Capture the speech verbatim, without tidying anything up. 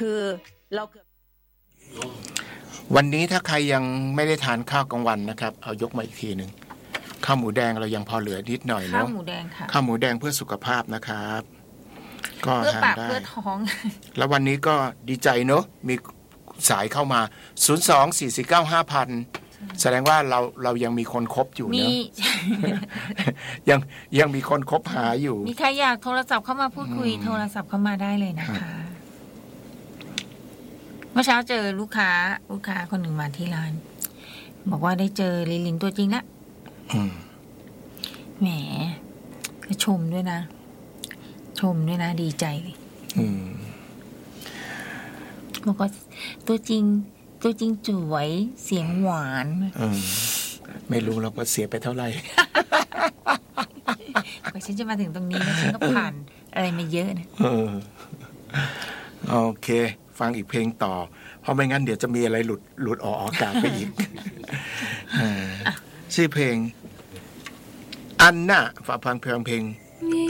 คือเราวันนี้ถ้าใครยังไม่ได้ทานข้าวกลางวันนะครับเอายกมาอีกทีหนึ่งข้าวหมูแดงเรายังพอเหลือนิดหน่อยเนาะข้าวหมูแดงค่ะข้าวหมูแดงเพื่อสุขภาพนะครับก็เพื่อปากทานได้เพื่อท้องแล้ววันนี้ก็ดีใจเนาะมีสายเข้ามาศูนย์ สอง สี่ สี่ เก้า ห้า ศูนย์ ศูนย์แสดงว่าเราเรายังมีคนคบอยู่เนาะ ยังยังมีคนคบหาอยู่มีใครอยากโทรศัพท์เข้ามาพูดคุยโทรศัพท์เข้ามาได้เลยนะคะเมื่อเช้าเจอลูกค้าลูกค้าคนหนึ่งมาที่ร้านบอกว่าได้เจอลิลินตัวจริงแล้วแหมก็ชมด้วยนะชมด้วยนะดีใจเลยบอกว่าตัวจริงตัวจริงสวยเสียงหวานไม่รู้เราก็เสียไปเท่าไหร่กว่าฉันจะมาถึงตรงนี้นะฉันก็ผ่านอะไรมาเยอะนะโอเคฟังอีกเพลงต่อเพราะไม่งั้นเดี๋ยวจะมีอะไรหลุดหลุดออกอากาศไปอีกชื่อเพลงอันน่ะฝากฟังเพลงเพลง